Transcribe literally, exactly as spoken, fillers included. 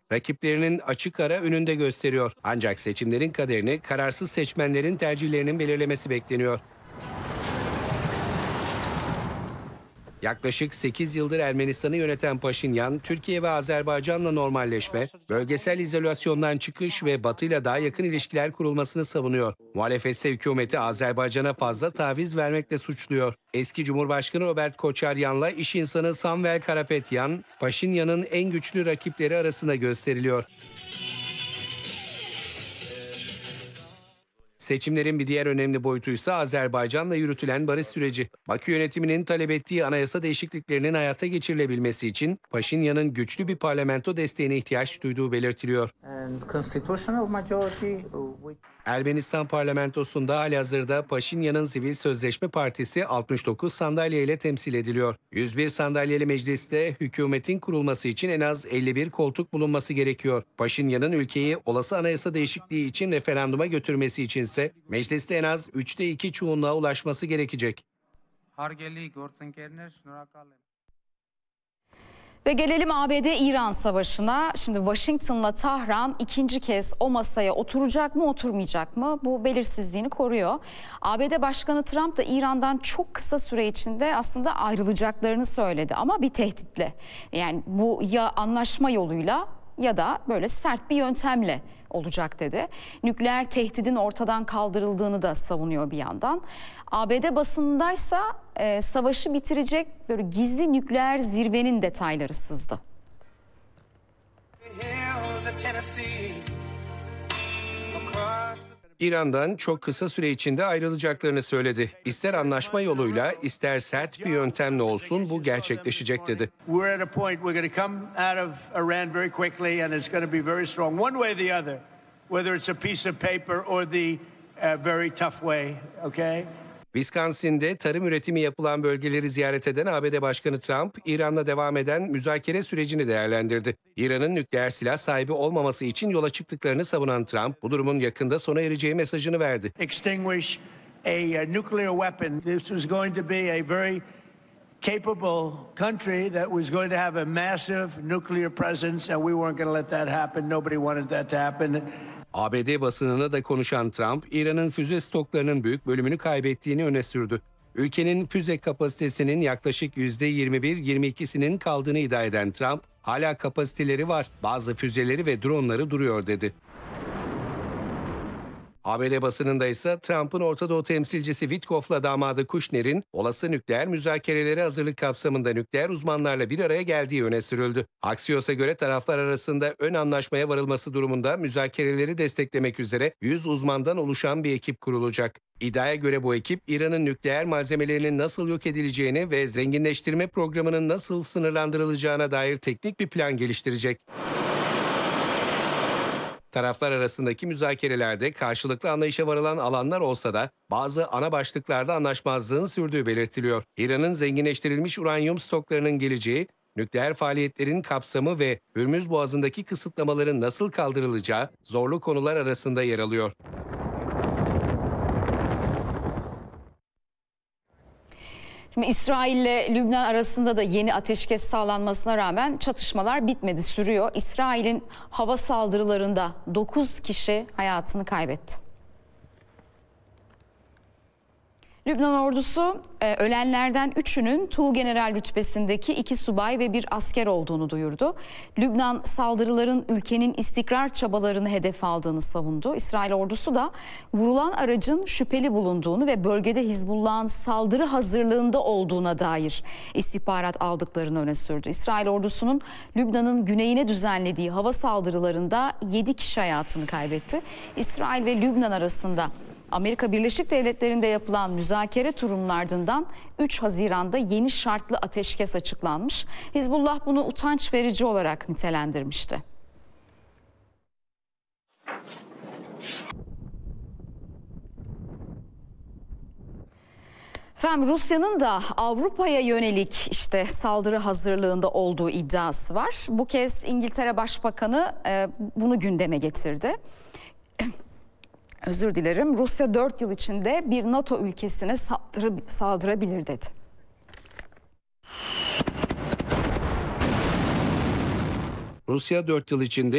rakiplerinin açık ara önünde gösteriyor. Ancak seçimlerin kaderini kararsız seçmenlerin tercihlerinin belirlemesi bekleniyor. Yaklaşık sekiz yıldır Ermenistan'ı yöneten Paşinyan, Türkiye ve Azerbaycan'la normalleşme, bölgesel izolasyondan çıkış ve Batı'yla daha yakın ilişkiler kurulmasını savunuyor. Muhalefet ise hükümeti Azerbaycan'a fazla taviz vermekle suçluyor. Eski Cumhurbaşkanı Robert Koçaryan'la iş insanı Samvel Karapetyan, Paşinyan'ın en güçlü rakipleri arasında gösteriliyor. Seçimlerin bir diğer önemli boyutuysa Azerbaycan'la yürütülen barış süreci. Bakü yönetiminin talep ettiği anayasa değişikliklerinin hayata geçirilebilmesi için Paşinyan'ın güçlü bir parlamento desteğine ihtiyaç duyduğu belirtiliyor. Ermenistan parlamentosunda halihazırda Paşinyan'ın Sivil Sözleşme Partisi altmış dokuz sandalye ile temsil ediliyor. yüz bir sandalyeli mecliste hükümetin kurulması için en az elli bir koltuk bulunması gerekiyor. Paşinyan'ın ülkeyi olası anayasa değişikliği için referanduma götürmesi içinse mecliste en az üçte iki çoğunluğa ulaşması gerekecek. Ve gelelim A B D-İran savaşına. Şimdi Washington'la Tahran ikinci kez o masaya oturacak mı oturmayacak mı? Bu belirsizliğini koruyor. A B D Başkanı Trump da İran'dan çok kısa süre içinde aslında ayrılacaklarını söyledi ama bir tehditle. Yani bu ya anlaşma yoluyla ya da böyle sert bir yöntemle olacak dedi. Nükleer tehdidin ortadan kaldırıldığını da savunuyor bir yandan. A B D basınındaysa e, savaşı bitirecek böyle gizli nükleer zirvenin detayları sızdı. İran'dan çok kısa süre içinde ayrılacaklarını söyledi. İster anlaşma yoluyla, ister sert bir yöntemle olsun bu gerçekleşecek dedi. Wisconsin'de tarım üretimi yapılan bölgeleri ziyaret eden A B D Başkanı Trump, İran'la devam eden müzakere sürecini değerlendirdi. İran'ın nükleer silah sahibi olmaması için yola çıktıklarını savunan Trump, bu durumun yakında sona ereceği mesajını verdi. Extinguish a nuclear weapon. This was going to be a very capable country that was going to have a massive nuclear presence, and we weren't going to let that happen. Nobody wanted that to happen. A B D basınına da konuşan Trump, İran'ın füze stoklarının büyük bölümünü kaybettiğini öne sürdü. Ülkenin füze kapasitesinin yaklaşık yüzde yirmi bir yirmi ikisinin kaldığını iddia eden Trump, hala kapasiteleri var, bazı füzeleri ve dronları duruyor dedi. A B D basınında ise Trump'ın Orta Doğu temsilcisi Witkoff'la damadı Kushner'in olası nükleer müzakerelere hazırlık kapsamında nükleer uzmanlarla bir araya geldiği öne sürüldü. Axios'a göre taraflar arasında ön anlaşmaya varılması durumunda müzakereleri desteklemek üzere yüz uzmandan oluşan bir ekip kurulacak. İddiaya göre bu ekip İran'ın nükleer malzemelerinin nasıl yok edileceğini ve zenginleştirme programının nasıl sınırlandırılacağına dair teknik bir plan geliştirecek. Taraflar arasındaki müzakerelerde karşılıklı anlayışa varılan alanlar olsa da bazı ana başlıklarda anlaşmazlığın sürdüğü belirtiliyor. İran'ın zenginleştirilmiş uranyum stoklarının geleceği, nükleer faaliyetlerin kapsamı ve Hürmüz Boğazı'ndaki kısıtlamaların nasıl kaldırılacağı zorlu konular arasında yer alıyor. Şimdi İsrail ile Lübnan arasında da yeni ateşkes sağlanmasına rağmen çatışmalar bitmedi, sürüyor. İsrail'in hava saldırılarında dokuz kişi hayatını kaybetti. Lübnan ordusu ölenlerden üçünün Tuğgeneral rütbesindeki iki subay ve bir asker olduğunu duyurdu. Lübnan saldırıların ülkenin istikrar çabalarını hedef aldığını savundu. İsrail ordusu da vurulan aracın şüpheli bulunduğunu ve bölgede Hizbullah'ın saldırı hazırlığında olduğuna dair istihbarat aldıklarını öne sürdü. İsrail ordusunun Lübnan'ın güneyine düzenlediği hava saldırılarında yedi kişi hayatını kaybetti. İsrail ve Lübnan arasında Amerika Birleşik Devletleri'nde yapılan müzakere turunun ardından üç Haziran'da yeni şartlı ateşkes açıklanmış. Hizbullah bunu utanç verici olarak nitelendirmişti. Efendim, Rusya'nın da Avrupa'ya yönelik işte saldırı hazırlığında olduğu iddiası var. Bu kez İngiltere Başbakanı e, bunu gündeme getirdi. Özür dilerim. Rusya dört yıl içinde bir NATO ülkesine saldırı, saldırabilir dedi. Rusya dört yıl içinde